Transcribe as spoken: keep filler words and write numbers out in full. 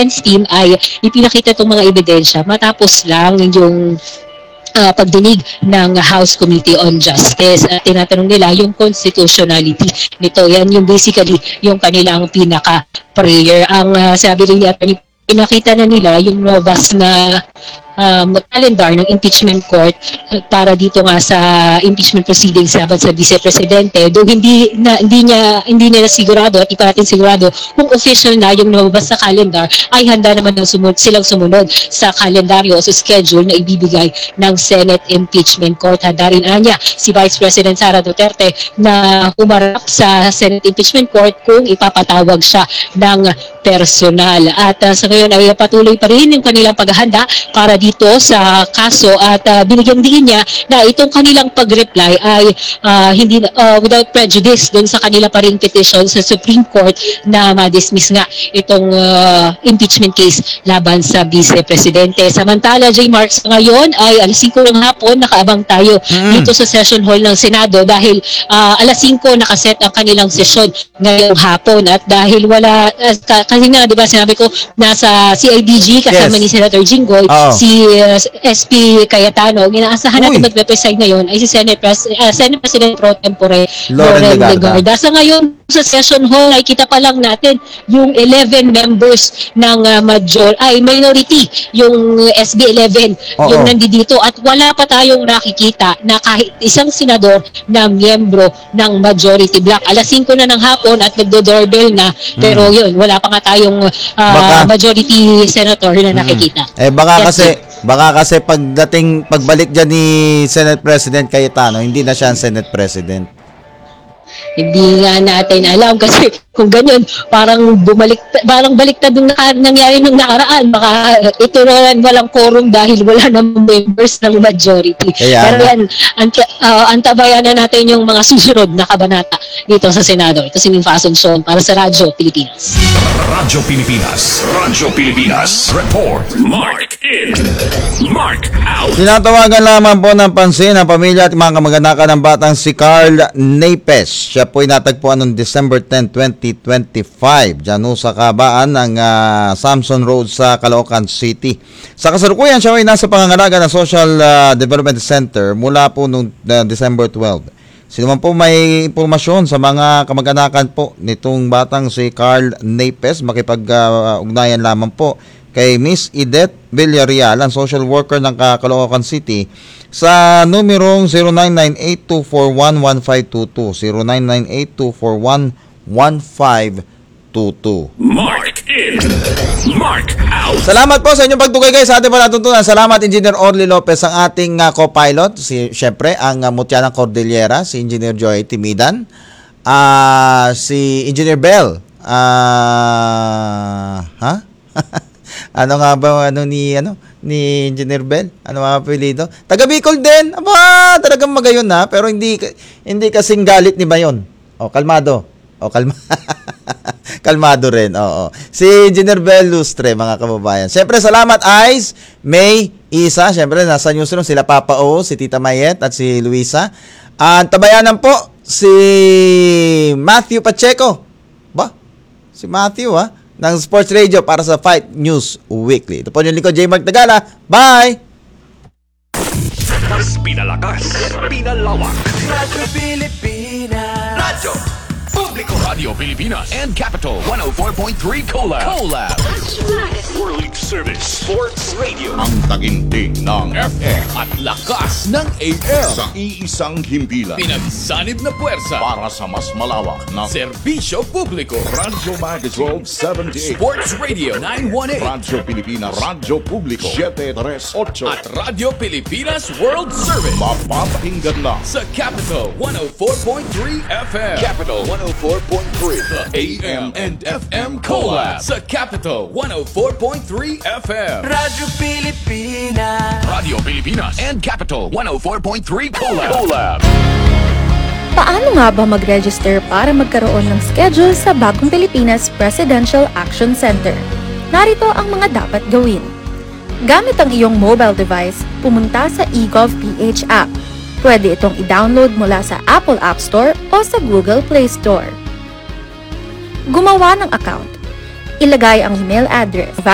defense team ay ipinakita itong mga ebidensya matapos lang yung uh, pagdinig ng House Committee on Justice. At tinatanong nila yung constitutionality nito. Yan yung basically yung kanilang pinaka-prayer. Ang uh, sabi rin niya, pinakita na nila yung robust na um, calendar ng impeachment court para dito nga sa impeachment proceedings laban sa Vice Presidente. Though hindi na hindi niya hindi nila sigurado at ipa natin sigurado kung official na yung lumabas sa calendar ay handa naman ng sumunod, silang sumunod sa kalendaryo o sa schedule na ibibigay ng Senate Impeachment Court. Handa rin anya si Vice President Sara Duterte na humarap sa Senate Impeachment Court kung ipapatawag siya ng personal. At uh, sa ngayon ay patuloy pa rin yung kanilang paghahanda para dito sa kaso at uh, binigyang diin niya na itong kanilang pag-reply ay uh, hindi uh, without prejudice dun sa kanila pa rin petition sa Supreme Court na ma-dismiss nga itong uh, impeachment case laban sa Vice Presidente. Samantala, J. Marks, ngayon ay alas singko ng hapon nakaabang tayo mm. dito sa session hall ng Senado dahil uh, alas singko nakaset ang kanilang sesyon ngayong hapon at dahil wala uh, kasi nga, di ba, sinabi ko, nasa C I D G, kasama yes. ni Senator Jinggoy, oh. si uh, S P Cayetano, inaasahan natin magpe-preside ngayon ay si Senate, Pres uh, Senate President Pro Tempore, Loren Legarda. Sa ngayon, sa session hall, ay kita pa lang natin yung eleven members ng uh, major, ay minority, yung S B eleven, oh, yung oh. nandito, at wala pa tayong nakikita na kahit isang senador na miyembro ng majority block. alas singko na ng hapon at nagdo-doorbell na, pero hmm. yun, wala pa nga tayong uh, majority senator na nakikita. Hmm. Eh baka yes, kasi yes. baka kasi pagdating pagbalik diyan ni Senate President Cayetano, hindi na siya ang Senate President. Hindi nga natin alam kasi kung ganyan, parang bumalik, parang baliktad yung naka, nangyari nung nakaraan. Baka ito na walang quorum dahil wala namang members ng majority. Kaya, pero yan, ant uh, antabayan na natin yung mga susunod na kabanata dito sa Senado. Ito si Minfa Asuncion para sa Radyo Pilipinas. Radyo Pilipinas. Radyo Pilipinas. Report. Mark in. Mark out. Tinatawagan lamang po ng pansin ang pamilya at mga kamag-anakan ng batang si Carl Napes. Siya po ay natagpuan noong December tenth, twenty twenty-five dyan sa kabaan ng uh, Samson Road sa Caloocan City. Sa kasalukuyan, siya ay nasa pangangalaga ng Social uh, Development Center mula po noong uh, December twelfth. Sino man po may impormasyon sa mga kamag-anakan po nitong batang si Carl Napes, makipag-ugnayan uh, lamang po kay Miss Edith Villarreal, ang social worker ng Caloocan City, sa numerong zero nine nine eight two four one one five two two, zero nine nine eight two four one one five two two. Mark in. Mark out. Salamat po sa inyong pagtugay guys sa ating palatuntunan. Salamat Engineer Orly Lopez, ang ating uh, co-pilot, si syempre ang uh, Mutya ng Cordillera, si Engineer Joy Timidan, uh, si Engineer Bell, ah, uh, ha? Ano nga ba ano ni ano ni Engineer Bell? Ano nga apelyido? Taga Bicol din. Aba, talagang magayon na, pero hindi hindi kasing galit ni Bayon. O kalmado. O kalma. Kalmado rin. Oo. Si Engineer Bell Lustre, mga kababayan. Siyempre salamat Ice, May, Isa, siyempre nasa newsroom sila Papa O, si Tita Mayet at si Luisa. At tabayanan po si Matthew Pacheco. Ba? Si Matthew ha? Ng Sports Radio para sa Fight News Weekly. Ito po yung likod, J. Mark Tagala. Bye! Mas pinalakas, pinalawak. Radyo Pilipinas. Radyo Publiko. Radio Pilipinas and Capital one oh four point three Collab. Collab. World Service Sports Radio. Ang taginting ng F M at lakas ng A M. sa iisang himpilan Pinagsanib na puwersa para sa mas malawak na Serbisyo Publiko. Radyo Magazine twelve seventy-eight, Sports Radio nine one eight Radyo Pilipinas, Radyo Publiko seven thirty-eight, at Radio Pilipinas World Service mapapakinggan na sa Capital one oh four point three F M. Capital one oh four point three. The A M and F M Collab sa Capital one oh four point three F M. Radyo Pilipinas. Radio Pilipinas and Capital one oh four point three Collab. Collab. Paano nga ba mag-register para magkaroon ng schedule sa Bagong Pilipinas Presidential Action Center? Narito ang mga dapat gawin. Gamit ang iyong mobile device, pumunta sa eGovPH app. Pwede itong i-download mula sa Apple App Store o sa Google Play Store. Gumawa ng account. Ilagay ang email address,